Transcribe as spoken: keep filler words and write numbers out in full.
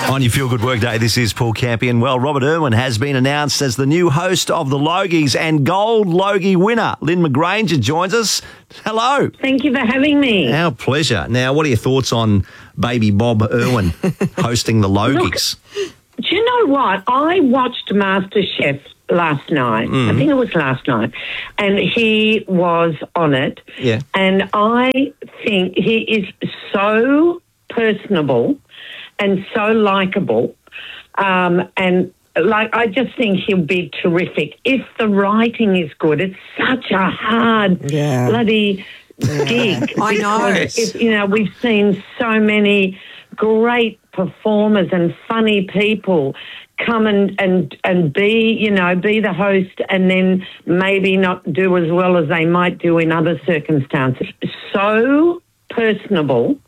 On your Feel Good Workday, this is Paul Campion. Well, Robert Irwin has been announced as the new host of the Logies, and Gold Logie winner Lynn McGranger joins us. Hello. Thank you for having me. Our pleasure. Now, what are your thoughts on baby Bob Irwin hosting the Logies? Look, do you know what? I watched MasterChef last night. Mm. I think it was last night. And he was on it. Yeah. And I think he is so personable and so likeable. Um, and, like, I just think he'll be terrific. If the writing is good, it's such a hard yeah. bloody yeah. gig. I know. It, you know, we've seen so many great performers and funny people come and, and, and be, you know, be the host and then maybe not do as well as they might do in other circumstances. So personable